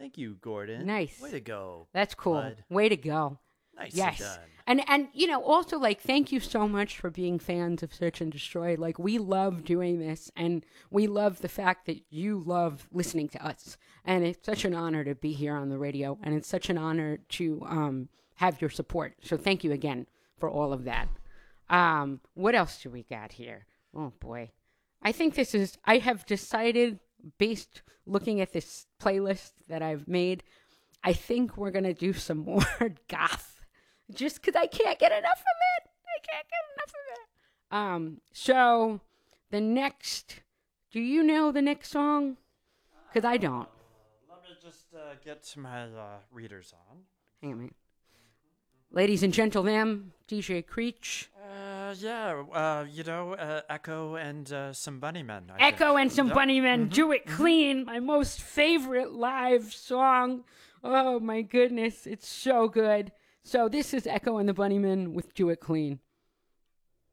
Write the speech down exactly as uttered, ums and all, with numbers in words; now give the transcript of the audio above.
Thank you, Gordon. Nice. Way to go. That's cool. Bud. Way to go. Nicely Yes. done. And, and, you know, also, like, thank you so much for being fans of Search and Destroy. Like, we love doing this, and we love the fact that you love listening to us. And it's such an honor to be here on the radio, and it's such an honor to um, have your support. So thank you again for all of that. Um, what else do we got here? Oh, boy. I think this is, I have decided, based looking at this playlist that I've made, I think we're going to do some more goth, just because I can't get enough of it. I can't get enough of it. Um, so the next, do you know the next song? Because I don't. Uh, let me just uh, get my uh, readers on. Hang on a minute. Ladies and gentlemen, D J Creech. Uh, yeah, uh, you know, uh, Echo and uh, some Bunnymen. I Echo think. and some Yep. Bunnymen, Mm-hmm. Do It Clean, my most favorite live song. Oh my goodness, it's so good. So this is Echo and the Bunnymen with Do It Clean.